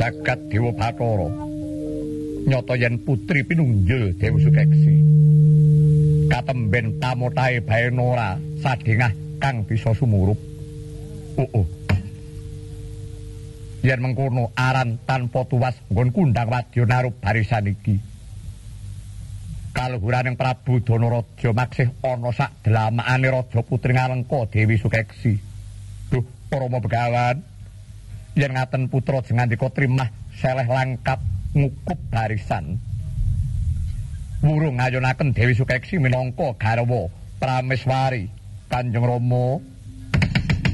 jagat Dewa Bathara nyata yen putri pinunggil Dewi Sukeksi katemben tamotahe Baenora sadengah kang bisa sumurup. Yen mengkono aran tanpa tuwas nggon kundang wadya narup barisan iki. Kaluhuraning Prabu Danaraja maksih ana sak dlamakane raja putri Ngalengka Dewi Sukeksi. Duh, Rama Begawan, yen ngaten putra jengandika trimah seleh langkap ngukup barisan. Wurung ngayonaken Dewi Sukeksi minangka garwa Prameswari. Kanjeng Rama